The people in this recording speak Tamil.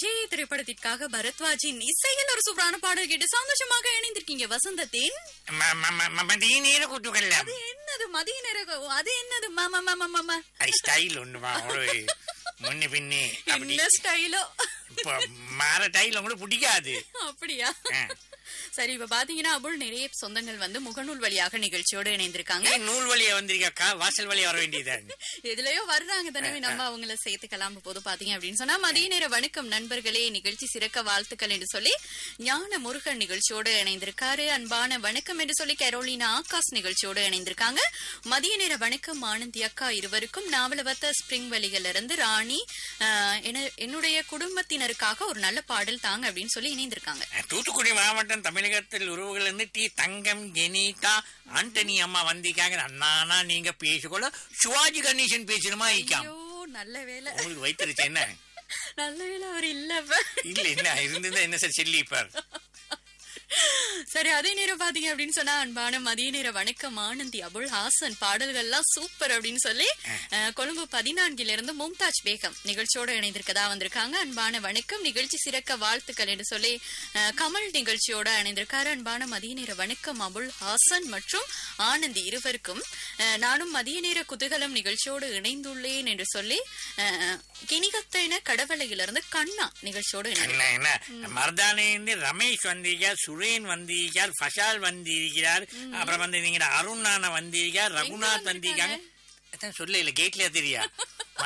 விஜய் திரைப்படத்திற்காக பரத்வாஜின் இசையில் ஒரு சூப்பரான பாடல் கேட்டு சந்தோஷமாக இணைந்திருக்கீங்க வசந்தத்தின். மதிய கூட்டுக்கல்ல அது என்னது மதிய நேரம்? அது என்னது மாமா ஸ்டைல் ஒண்ணுமா ஒரு முன்ன பின்னே என்ன ஸ்டைலோ மாற ஸ்டைல் உங்களுக்கு பிடிக்காது அப்படியா? சரி, இப்ப பாத்தீங்கன்னா அபுல் நிறைய சொந்தங்கள் வந்து முகநூல் வழியாக நிகழ்ச்சியோட இணைந்திருக்காங்க. நூல் வழியா வந்திருக்கா, வாசல் வழியா வர வேண்டியதான். எதுலயோ வர்றாங்க தானே, நம்ம அவங்கள சேர்த்துக்கலாம். போது பாத்தீங்க அப்படின்னு சொன்னா மதிய நேர வணக்கம் நண்பர்களே, நிகழ்ச்சி சிறக்க வாழ்த்துக்கள் என்று சொல்லி ஞான முருகன் நிகழ்ச்சியோட இணைந்திருக்காரு. அன்பான வணக்கம் என்று சொல்லி கரோலினா ஆகாஷ் நிகழ்ச்சியோட இணைந்திருக்காங்க. மதிய நேர வணக்கம் ஆனந்தி அக்கா இருவருக்கும். நாவலவத்த ஸ்பிரிங் வழிகள்ல இருந்து ராணி என்னுடைய குடும்பத்தினருக்காக ஒரு நல்ல பாடல் தாங்க அப்படின்னு சொல்லி இணைந்திருக்காங்க. தூத்துக்குடி மாவட்டம் தமிழகத்தில் உறவுகள் இருந்து டி தங்கம், ஜெனிதா, ஆண்டனி அம்மா வந்திருக்காங்க. அண்ணா நீங்க பேசிக்கொள்ள சிவாஜி கணேசன் பேசணுமா? நல்ல வேலை உங்களுக்கு வைத்திருச்சு. என்ன நல்ல வேலை அவர் இல்ல என்ன இருந்தது என்ன சார் செல்லிப்பார். சரி, அதே நேரம் பாத்தீங்க அப்படின்னு சொன்னா அன்பான மதிய நேர வணக்கம் ஆனந்தி அபுல் ஹாசன் பாடல்கள் எல்லாம் சூப்பர் அப்படின்னு சொல்லி கொழும்பு 14 இருந்து மும்தாஜ் பேகம் நிகழ்ச்சியோட இணைந்திருக்கதா வந்திருக்காங்க. அன்பான வணக்கம், நிகழ்ச்சி சிறக்க வாழ்த்துக்கள் என்று சொல்லி கமல் நிகழ்ச்சியோட இணைந்திருக்காரு. அன்பான மதிய நேர வணக்கம் அபுல் ஹாசன் மற்றும் ஆனந்தி இருவருக்கும். நானும் மதிய நேர குதூகலம் நிகழ்ச்சியோடு இணைந்துள்ளேன் என்று சொல்லி கிணிகத்தின கடவளையிலிருந்து கண்ணா நிகழ்ச்சியோடு மர்தானே ரமேஷ் வந்திருக்கார், சுரேன் வந்திருக்கார், ஃபஷால் வந்திருக்கிறார், அப்புறம் வந்து நீங்க அருண் நானா வந்திருக்கார், ரகுநாத் வந்திருக்காங்க. சொல்ல இல்ல கேட்லயா தெரியா